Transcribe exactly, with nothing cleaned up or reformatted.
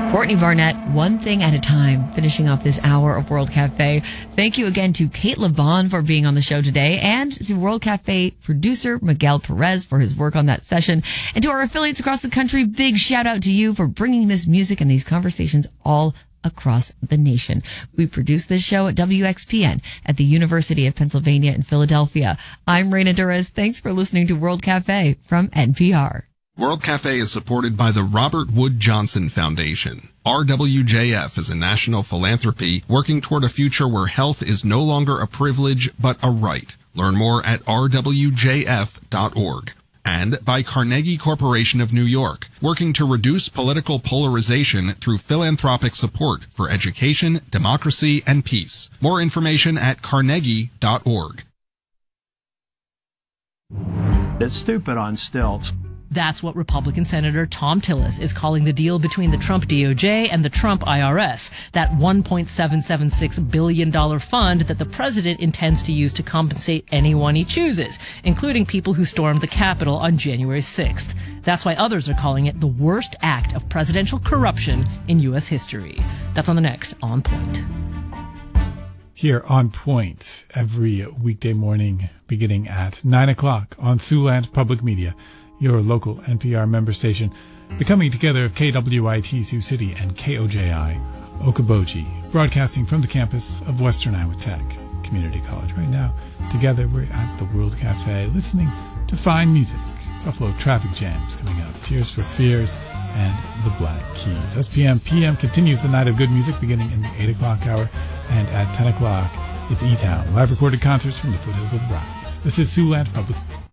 Courtney Barnett, One Thing at a Time, finishing off this hour of World Cafe. Thank you again to Kate LeVon for being on the show today, and to World Cafe producer Miguel Perez for his work on that session. And to our affiliates across the country, big shout out to you for bringing this music and these conversations all across the nation. We produce this show at W X P N at the University of Pennsylvania in Philadelphia. I'm Raina Durez. Thanks for listening to World Cafe from N P R. World Cafe is supported by the Robert Wood Johnson Foundation. R W J F is a national philanthropy working toward a future where health is no longer a privilege but a right. Learn more at r w j f dot org. And by Carnegie Corporation of New York, working to reduce political polarization through philanthropic support for education, democracy, and peace. More information at carnegie dot org. It's stupid on stilts. That's what Republican Senator Thom Tillis is calling the deal between the Trump D O J and the Trump I R S, that one point seven seven six billion dollars fund that the president intends to use to compensate anyone he chooses, including people who stormed the Capitol on January sixth. That's why others are calling it the worst act of presidential corruption in U S history. That's on the next On Point. Here on Point, every weekday morning beginning at nine o'clock on Siouxland Public Media, your local N P R member station, the coming together of K W I T Sioux City and K O J I Okoboji, broadcasting from the campus of Western Iowa Tech Community College. Right now, together we're at the World Cafe, listening to fine music. Buffalo Traffic Jams coming up, Tears for Fears, and the Black Keys. S P M P M continues the night of good music beginning in the eight o'clock hour, and at ten o'clock, it's E-Town, live recorded concerts from the foothills of the Rockies. This is Siouxland Public